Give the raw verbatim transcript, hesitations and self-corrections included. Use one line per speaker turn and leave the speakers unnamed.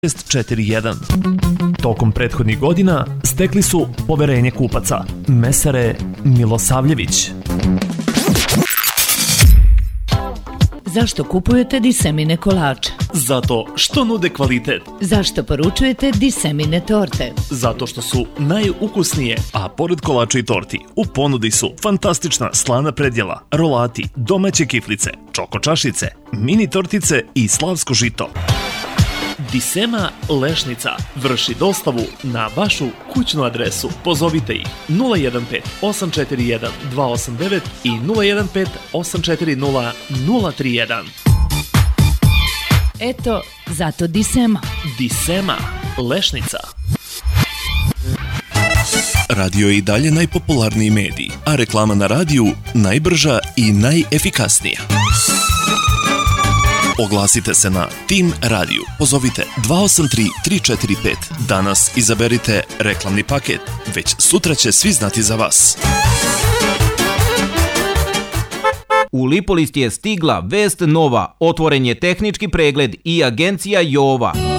šest četiri jedan. Tokom prethodnih godina stekli su poverenje kupaca. Mesare Milosavljević.
Zašto kupujete Disemine kolače?
Zato što nude kvalitet.
Zašto poručujete Disemine torte?
Zato što su najukusnije, a pored kolača i torti u ponudi su fantastična slana predjela, rolati, domaće kiflice, čoko čašice, mini tortice i slavsko žito. Disema Lešnica vrši dostavu na vašu kućnu adresu. Pozovite ih nula jedan pet osam četiri jedan dva osam devet i nula jedan pet osam četiri nula nula tri jedan.
Eto, zato Disema.
Disema Lešnica. Radio je i dalje najpopularniji medij, a reklama na radiju najbrža i najefikasnija. Oglasite se na Tim Radio. Pozovite dva osam tri tri četiri pet. Danas izaberite reklamni paket. Već sutra će svi znati za vas.
U Lipolist je stigla vest nova. Otvoren je tehnički pregled i agencija Jova.